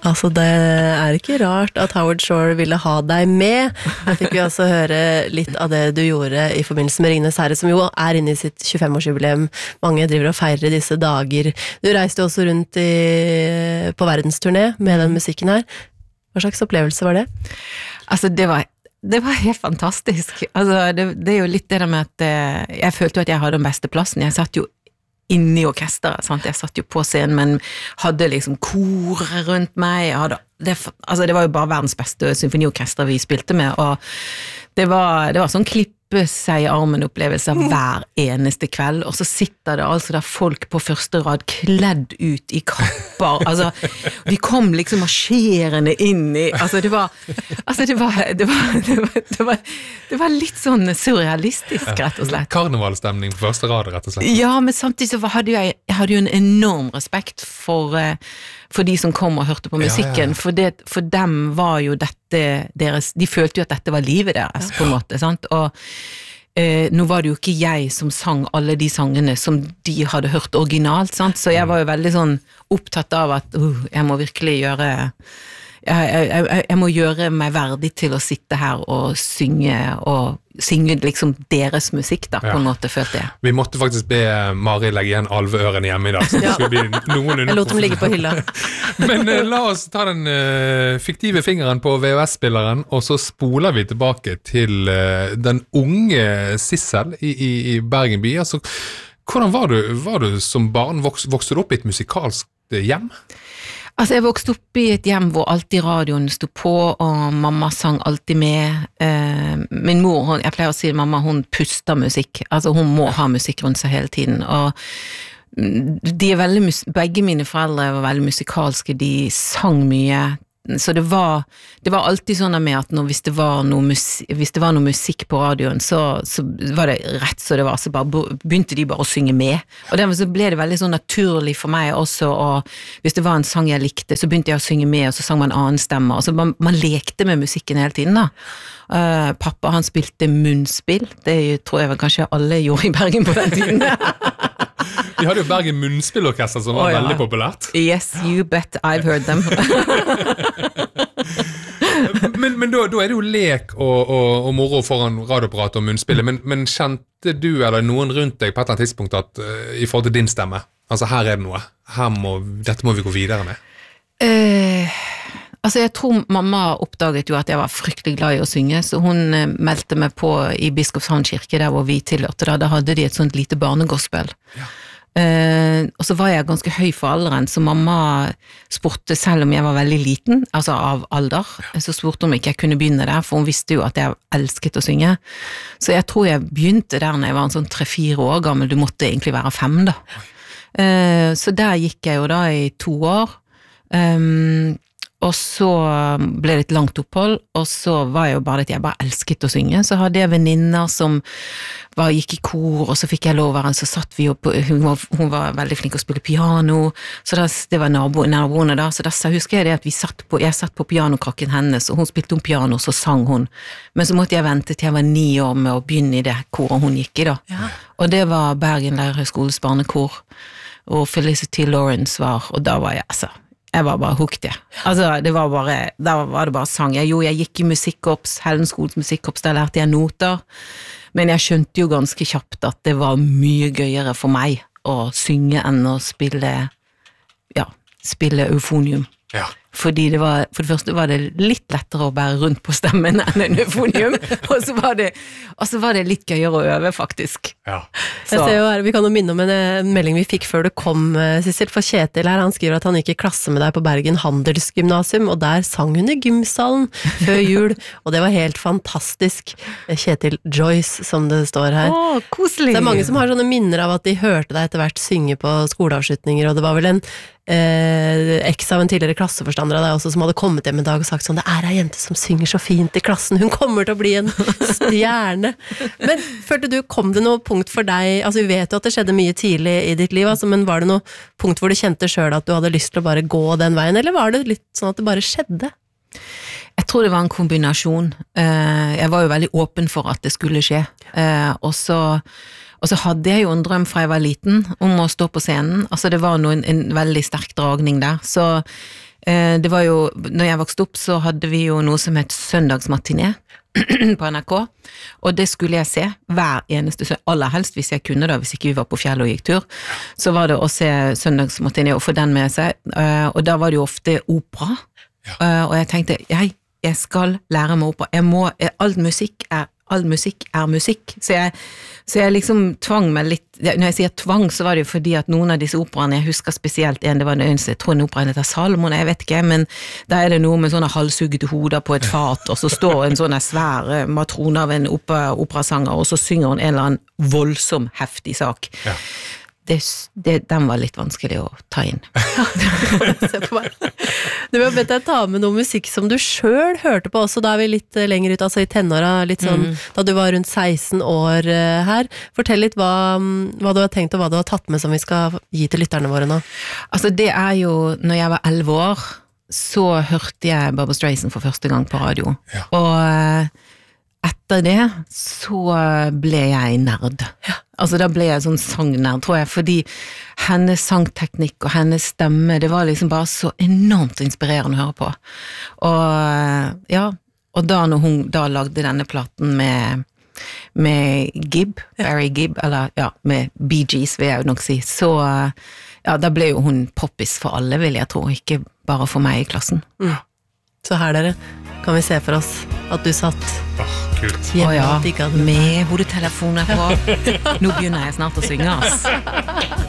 Altså, det ikke rart at Howard Shore ville ha deg med. Jeg fikk jo også høre litt av det du gjorde i forbindelse med Ringenes Herre, som jo inne i sitt 25-årsjubileum. Mange driver og feirer disse dager. Du reiste jo også rundt på verdensturné med den musikken her. Hva slags opplevelse var det? Altså, det var helt fantastisk. Altså, det jo litt det der med at jeg følte jo at jeg hadde den beste plassen. Jeg satt jo inne i orkesteret, sant? Jeg satt jo på scenen, men hadde liksom koret rundt meg, det var jo bare verdens beste symfoniorkester vi spilte med, og det var sånn klippe seg i armen opplevelse hver eneste kveld, og så sitter det altså der folk på første rad kledd ut i kapper, altså, de kom liksom marsjerende inn i, det var litt sånn surrealistisk, rett og slett. Karnevalstemning på første rad, rett og slett. Ja, men samtidig så hadde jeg jo en enorm respekt for de som kom og hørte på musikken, for dem var jo dette deres, de følte jo at dette var livet deres, på en måte, sant? Og nå var det jo ikke jeg som sang alle de sangene som de hadde hørt originalt, sant? Så jeg var jo veldig sånn opptatt av at jeg må virkelig jeg må gjøre meg verdig til å sitte her og synge liksom deres musikk da, på en måte, følte jeg. Vi måtte faktisk be Mari legge igjen alveørene hjemme i dag, så det skulle bli noenlunde. Jeg lot dem ligge på hylla. Men la oss ta den fiktive fingeren på VHS-spilleren, og så spoler vi tilbake til den unge Sissel i Bergen by. Altså, hvordan var du som barn? Vokste du opp i et musikalsk hjem? Altså, jeg vokste opp i et hjem hvor alltid radioen stod på, og mamma sang alltid med. Min mor, jeg pleier å si at mamma, hun puster musikk. Altså, hun må ha musikk rundt seg hele tiden, og begge mine foreldre var veldig musikalske, de sang mye, så det var alltid sånn med at hvis det var noe musikk på radioen, så var det rett så det var, så begynte de bare å synge med, og dermed så ble det veldig sånn naturlig for meg også, og hvis det var en sang jeg likte, så begynte jeg å synge med, og så sang man annen stemme, og så man lekte med musikken hele tiden da. Pappa, han spilte munnspill, det tror jeg vel kanskje alle gjorde i Bergen på den tiden. De hadde jo Bergen munnspillorkester som var veldig populært. Yes, you bet, I've heard them. men da det jo lek og moro foran radioapparatet og munnspillet, men kjente du eller noen rundt deg på et eller annet tidspunkt at i forhold til din stemme, altså her det noe, dette må vi gå videre med? Altså, jeg tror mamma oppdaget jo at jeg var fryktelig glad i å synge, så hun meldte meg på i Biskopshavn kirke, der hvor vi tilhørte da hadde de et sånt lite barnegospel. Ja. Og så var jeg ganske høy for alderen, så mamma spurte, selv om jeg var veldig liten, altså av alder, så spurte hun om ikke jeg kunne begynne der, for hun visste jo at jeg elsket å synge. Så jeg tror jeg begynte der når jeg var en sånn 3-4 år gammel, du måtte egentlig være 5 da. Så der gikk jeg jo da i 2 år, og så ble det et langt opphold, og så var jeg jo bare at jeg bare elsket å synge, så hadde jeg venninner som gikk i kor, og så fikk jeg lov så satt vi jo på, hun var veldig flink å spille piano, så det var naboene da, så da husker jeg det at jeg satt på pianokrakken hennes, og hun spilte om piano, så sang hun, men så måtte jeg vente til jeg var 9 år med å begynne i det koret hun gikk i da, og det var Bergen Lærerhøgskoles barnekor, og Felicity Lawrence og da var jeg var bare hooked, altså da var det bare sang, jeg gikk i musikkorps, Hellenskoles musikkorps, der lærte jeg noter, men jeg skjønte jo ganske kjapt at det var mye gøyere for meg å synge enn å spille eufonium. Ja. Fordi for det første var det litt lettere å bære rundt på stemmen enn en eufonium, og så var det litt gøyere å øve, faktisk. Ja. Jeg ser jo her, vi kan jo minne om en melding vi fikk før du kom, Sissel, for Kjetil her, han skriver at han gikk i klasse med deg på Bergen Handelsgymnasium, og der sang hun i gymsalen før jul, og det var helt fantastisk. Kjetil Joyce, som det står her. Koselig! Så det mange som har sånne minner av at de hørte deg etter hvert synge på skoleavslutninger, og det var vel en eks av en tidligere klasseforstander av deg også, som hadde kommet hjem en dag og sagt sånn, det ei jente som synger så fint i klassen, hun kommer til å bli en stjerne. Men følte du, kom det noe punkt for deg, altså vi vet jo at det skjedde mye tidlig i ditt liv, altså, men var det noe punkt hvor du kjente selv at du hadde lyst til å bare gå den veien, eller var det litt sånn at det bare skjedde? Jeg tror det var en kombinasjon. Jeg var jo veldig åpen for at det skulle skje, og så hadde jeg jo en drøm fra jeg var liten om å stå på scenen, altså det var en veldig sterk dragning der, så Det var jo, når jeg vokste opp, så hadde vi jo noe som het søndagsmatiné på NRK, og det skulle jeg se hver eneste søndag, aller helst hvis jeg kunne da, hvis ikke vi var på fjellet og gikk tur, så var det å se søndagsmatiné og få den med seg, og da var det jo ofte opera, og jeg tenkte, jeg skal lære meg opera, all musikk er musikk, så jeg liksom tvang meg litt, når jeg sier tvang, så var det jo fordi at noen av disse operaene, jeg husker spesielt en, det var jeg tror en opera heter Salomon, jeg vet ikke, men da det noe med sånne halshugete hoder på et fat, og så står en sånn svær matron av en operasanger, og så synger hun en eller annen voldsom, heftig sak. Ja. Den var litt vanskelig å ta inn. Se på meg. Du har bedt deg ta med noe musikk som du selv hørte på også, da vi litt lenger ut, altså i tenåra, litt sånn, da du var rundt 16 år her. Fortell litt hva du har tenkt og hva du har tatt med som vi skal gi til lytterne våre nå. Altså det jo, når jeg var 11 år, så hørte jeg Barbra Streisand for første gang på radio. Ja. Og etter det så ble jeg nerd. Ja. Altså da ble jeg sånn sangnerd, tror jeg, fordi hennes sangteknikk og hennes stemme, det var liksom bare så enormt inspirerende å høre på. Og ja, og da når hun da lagde denne platen med Gibb, Barry Gibb, eller ja, med Bee Gees vil jeg jo nok si, så ja, da ble jo hun poppis for alle, vil jeg tro, ikke bare for meg i klassen. Så her dere, kan vi se for oss at du satt hjemme og digget med hodetelefoner på. Nå begynner jeg snart å synge, ass.